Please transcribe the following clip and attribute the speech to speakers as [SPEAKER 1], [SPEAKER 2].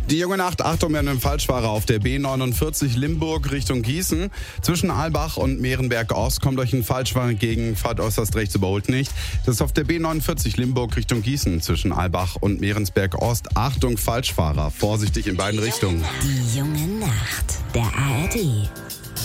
[SPEAKER 1] Die junge Nacht, Achtung, wir haben einen Falschfahrer auf der B49 Limburg Richtung Gießen. Zwischen Albach und Mehrenberg Ost kommt euch ein Falschfahrer entgegen, fahrt äußerst rechts, überholt nicht. Das ist auf der B49 Limburg Richtung Gießen. Zwischen Albach und Mehrensberg Ost. Achtung, Falschfahrer, vorsichtig in beiden Richtungen.
[SPEAKER 2] Die junge Nacht, der ARD.